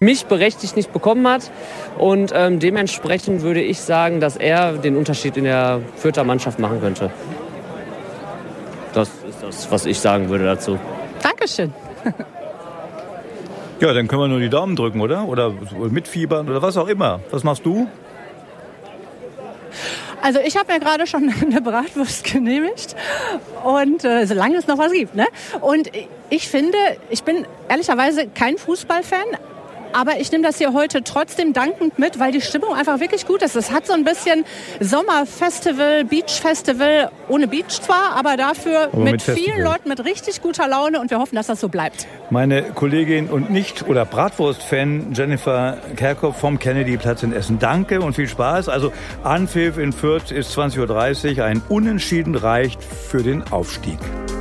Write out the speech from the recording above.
mich berechtigt nicht bekommen hat. Und dementsprechend würde ich sagen, dass er den Unterschied in der Fürther Mannschaft machen könnte. Das ist das, was ich sagen würde dazu. Dankeschön. Ja, dann können wir nur die Daumen drücken, oder? Oder mitfiebern oder was auch immer. Was machst du? Also ich habe mir gerade schon eine Bratwurst genehmigt und solange es noch was gibt, ne? Und ich finde, ich bin ehrlicherweise kein Fußballfan, aber ich nehme das hier heute trotzdem dankend mit, weil die Stimmung einfach wirklich gut ist. Es hat so ein bisschen Sommerfestival, Beachfestival, ohne Beach zwar, aber dafür mit vielen Leuten mit richtig guter Laune und wir hoffen, dass das so bleibt. Meine Kollegin und Bratwurst-Fan Jennifer Kerkhoff vom Kennedy-Platz in Essen. Danke und viel Spaß. Also Anpfiff in Fürth ist 20.30 Uhr. Ein Unentschieden reicht für den Aufstieg.